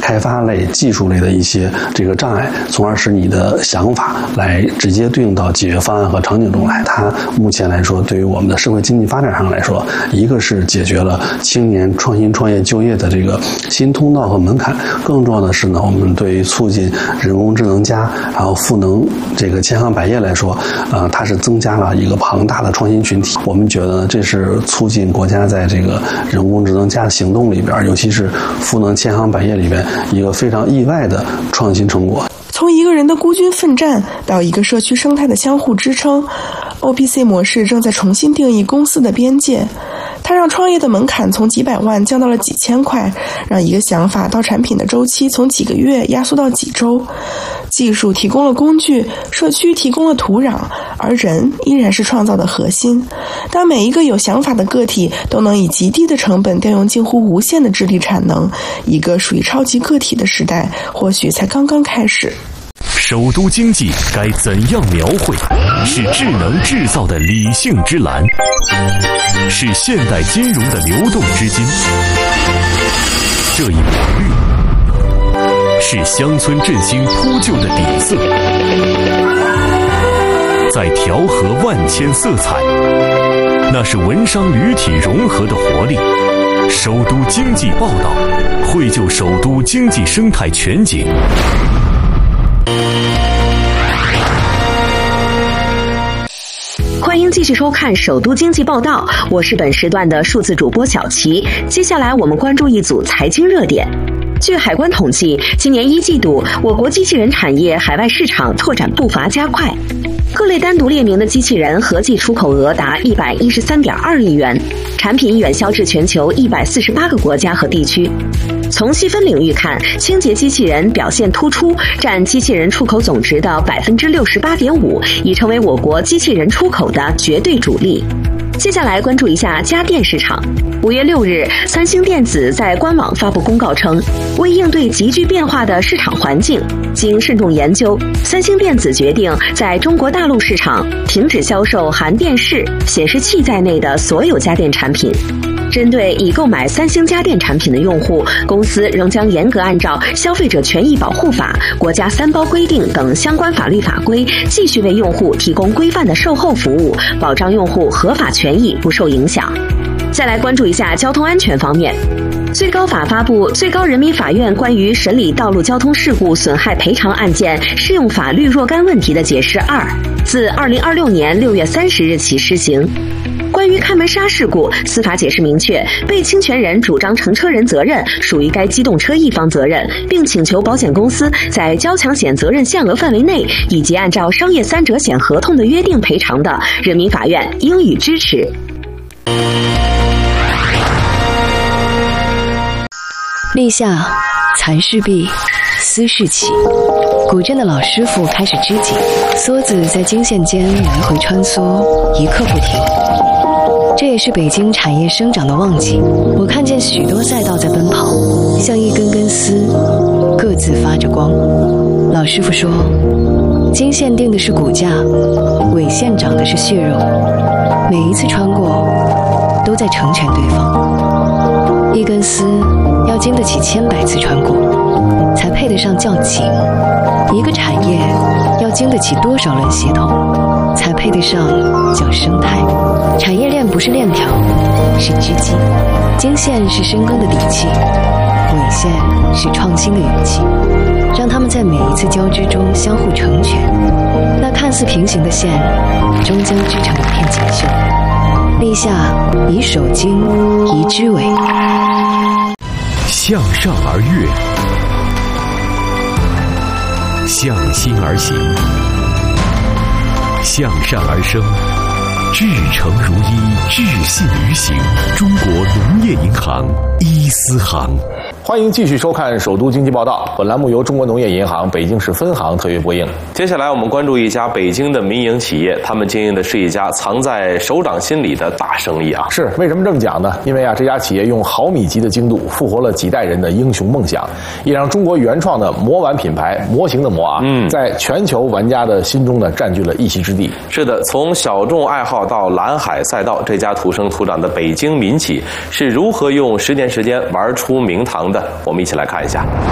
开发类、技术类的一些这个障碍，从而使你的想法来直接对应到解决方案和场景中来。它目前来说，对于我们的社会经济发展上来说，一个是解决了青年创新创业就业的这个新通道和门槛，更重要的是呢，我们对于促进人工智能加，然后赋能这个千行百业来说，它是增加了一个庞大的创新群体。我们觉得这是促进国家在这个人工智能加的行动里边，尤其是赋能千行百业里边一个非常意外的创新成果。 从一个人的孤军奋战到一个社区生态的相互支撑， OPC 模式正在重新定义公司的边界。它让创业的门槛从几百万降到了几千块，让一个想法到产品的周期从几个月压缩到几周。技术提供了工具，社区提供了土壤，而人依然是创造的核心。当每一个有想法的个体都能以极低的成本调用近乎无限的智力产能，一个属于超级个体的时代或许才刚刚开始。 首都经济该怎样描绘？是智能制造的理性之蓝，是现代金融的流动资金。这一抹绿，是乡村振兴铺就的底色。在调和万千色彩，那是文商旅体融合的活力。首都经济报道，绘就首都经济生态全景。 欢迎继续收看首都经济报道，我是本时段的数字主播小齐。接下来我们关注一组财经热点。据海关统计，今年1季度，我国机器人产业海外市场拓展步伐加快，各类单独列明的机器人合计出口额达113.2亿元，产品远销至全球148个国家和地区。从细分领域看，清洁机器人表现突出，占机器人出口总值的68.5%，已成为我国机器人出口的绝对主力。接下来关注一下家电市场。5月6日，三星电子在官网发布公告称，为应对急剧变化的市场环境，经慎重研究，三星电子决定在中国大陆市场停止销售含电视、显示器在内的所有家电产品。针对已购买三星家电产品的用户，公司仍将严格按照《消费者权益保护法》、国家3包规定等相关法律法规，继续为用户提供规范的售后服务，保障用户合法权益不受影响。再来关注一下交通安全方面。最高法发布《最高人民法院关于审理道路交通事故损害赔偿案件适用法律若干问题的解释2》，自2026年6月30日起施行。关于开门砂事故，司法解释明确，被侵权人主张乘车人责任属于该机动车一方责任，并请求保险公司在交强险责任限额范围内，以及按照商业3者险合同的约定赔偿的，人民法院应予支持。 立夏，蚕事毕，丝事起。古镇的老师傅开始织锦，梭子在经线间来回穿梭，一刻不停。这也是北京产业生长的旺季，我看见许多赛道在奔跑，像一根根丝，各自发着光。老师傅说，经线定的是骨架，纬线长的是血肉，每一次穿过，都在成全对方。一根丝要经得起千百次穿过，才配得上叫锦。一个产业要经得起多少轮协同，才配得上叫生态。产业链不是链条，是织机。经线是深耕的底气，纬线是创新的勇气。让他们在每一次交织中相互成全，那看似平行的线，终将织成一片锦绣。立夏，以手经，以织纬。 向上而跃，向心而行，向善而生，至诚如一，至信于行。中国农业银行伊思行。 欢迎继续收看首都经济报道，本栏目由中国农业银行北京市分行特约播映。 接下来我们关注一家北京的民营企业，他们经营的是一家藏在首长心里的大生意啊！ 是，为什么这么讲呢？因为这家企业用毫米级的精度复活了几代人的英雄梦想，也让中国原创的魔玩品牌模型的魔在全球玩家的心中占据了一席之地。 是的，从小众爱好到蓝海赛道，这家土生土长的北京民企是如何用10年时间玩出名堂的？我们一起来看一下。